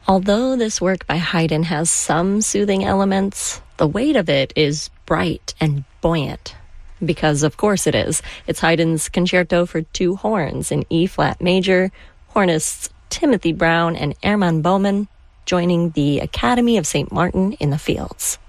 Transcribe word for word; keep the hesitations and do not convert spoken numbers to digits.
Although this work by Haydn has some soothing elements, the weight of it is bright and buoyant. Because of course it is. It's Haydn's Concerto for Two Horns in E-flat major, hornists Timothy Brown and Hermann Baumann joining the Academy of Saint Martin in the Fields.